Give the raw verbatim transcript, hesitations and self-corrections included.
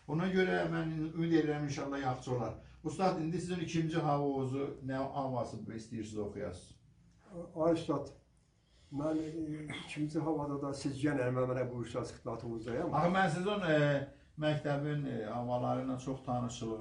Ona görə mən ümid edirəm inşallah yaxşı olar. Ustad, indi sizin ikinci havozu nə havası istəyirsiniz oxuyasınız? Ay Ustad, mən e, ikinci havada da siz yenə mənə buyursaz xidmətinizdəyəm. Axı mən sizin e, məktəbin e, havaları ilə çox tanışlığım